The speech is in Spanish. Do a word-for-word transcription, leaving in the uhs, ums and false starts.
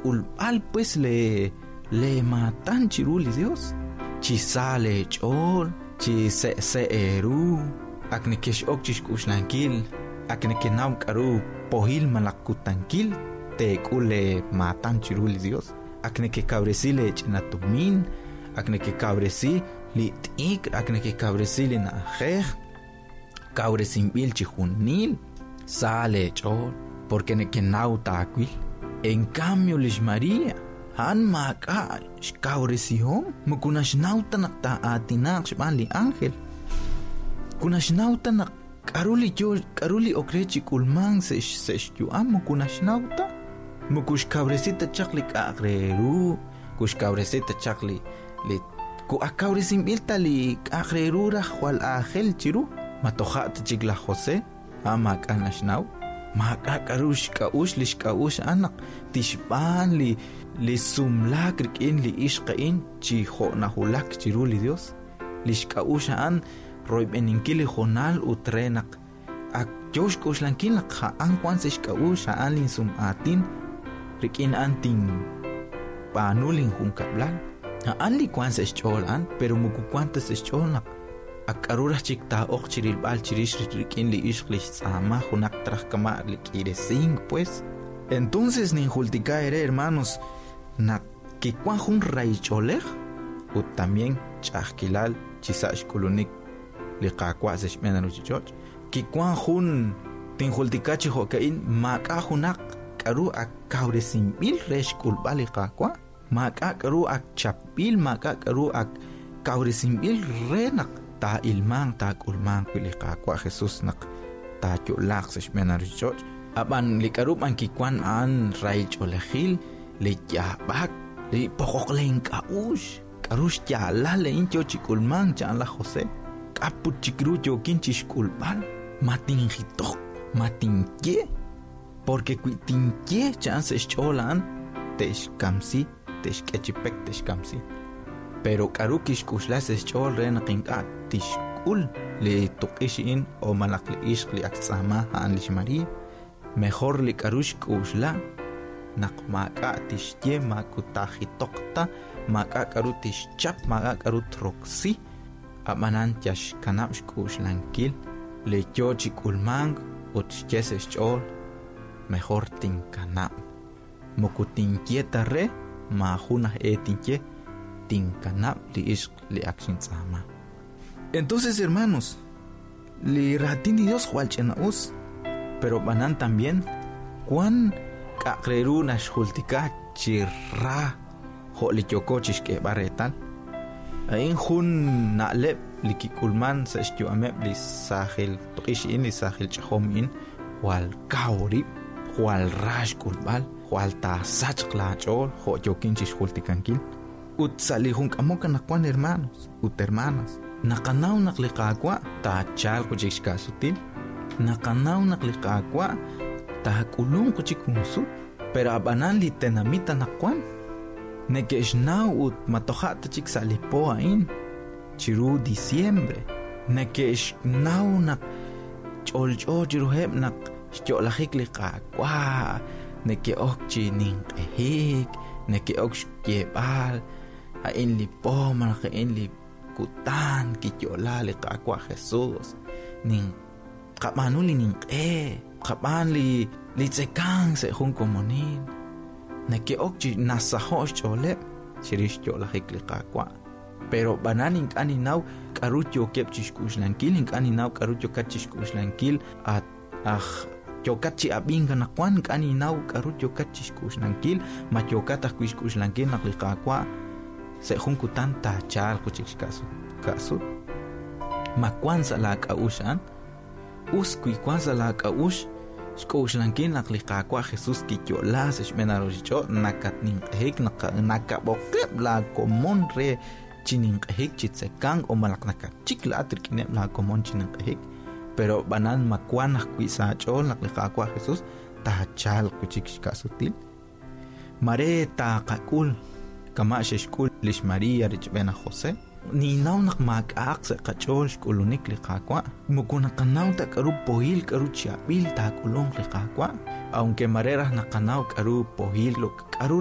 kulbal pues le le matan chiruli Dios chi sale chol chi se se eru akne kesh okchish kushlankil akne kenam karu pohil malakutankil te kule matan chiruli Dios akne ke kabresile chnatumin akne ke kabresi li tik akne ke kabresile na khej kabresin bil chihunil sale chol porque ne kenau taquil en cambio lish María han maka shkauresiom mukunashnauta nakta atinak shmali ángel kunashnauta nak karuli yo karuli okrechi kulman se se yu am mukunashnauta mukush kauresita chakli agreru kush kauresita chakli li ku akauresim bilta li agreru ra wal ángel chiru matohat chigla José ama kanashnau maka karush kaush lish kaush anak tishban li li sumlak rikin li ishqain chi khona hulak chiruli Dios lish kaush an roy beninkili khonal utrenak ak josh koshlankin kha an kwansish kaush an lin sum atin rikin antin panulin hunkablan an li kwansish cholan pero muku kwantas cholan akarura chikta okchiril bal chirish rikin li ishqlish sama hunak trak kama li kiresing pues entonces ni jultika ere hermanos na que kwan hun raicholeg o también chakilal chisash kulunik li qaqwa se shmena chichoch que kwan hun tin jultika chiho kain maka hunak karu akauresin bil resh kulbali qaqwa maka karu ak chapil maka karu ak kauresin bil renak ta ilman ta kulman pilika kwa Jesus nak ta chulak se shmena richoch aban likarup an kikwan an rai cholehil le yabak li pokoklen kaush karush ya la le incho chikulman cha la José kaput chikru yo kinchish kulbal matin hitok matin ke porque kuitin ke chance cholan tesh kamsi tesh kechipek tesh kamsi pero karukish kushlas chol ren qinqat tishkul le tuqishin o malak le ishq li aksama an lish María mejor li karush kushla naqmaka tishye makutahi tokta maka karutish chap maka karut roksi amanan yash kanamsh kushlankil le chochi kulmang utches chol mejor tin kanam mokutin kieta re mahuna etinche tinkanap li ishq li akshin sama. Entonces, hermanos, li ratin di Dios hualchena us, pero banan también cuan kakreru nashultika chirra ho li chokochish ke baretal ain hun nalep li kikulman sa istyo ameb li sahil tuqishin li sahil chahomin wal kauri wal rash kulbal wal ta sachqla chol ho chokinchish hultikankin ut salihun kamoka nakwan hermanos ut hermanas nakanaw nakliqaqwa ta chal kuchishka sutil nakanaw nakliqaqwa ta kulun kuchikunsu pero abanan li tenamita nakwan nekeshnaw ut matohat chik salipo ain chiru diciembre nekeshnaw nak cholcho chiruheb nak cholahik liqaqwa neke okchi ning ehik neke oksh kebal ain li poma ain li kutan kiyola li qaqwa Jesus ning qamanuli ning e qaban li li tsekang se hun komonin neke okchi nasahosh chole shirish yola hikli qaqwa pero bananin ani naw karucho kepchishkushlankil ani naw karucho kachishkushlankil at ah chokachi abinga nakwan ani naw karucho kachishkushlankil machokata kuishkushlankil nakli qaqwa se hun kutan ta chal kuchikasu kasu makwanza la kaushan uskui kwanza la kaush shkoshlankin nakliqaqwa Jesus kiyola se shmenarochicho nakatnin hik nakabokeb la komon re chinin hik chitsekan o malaknaka chikla atrikine la komon chinin hik pero banan makwan kuisa cho nakliqaqwa Jesus ta chal kuchikashkasutil mare ta qakul kama sheshkul lish María richbena José ni naw nakmak aqsa qachol shkulunik liqaqwa mukuna qanaw ta karu pohil karu chabil ta kulong liqaqwa aunque marera nakanaw karu pohil lo karu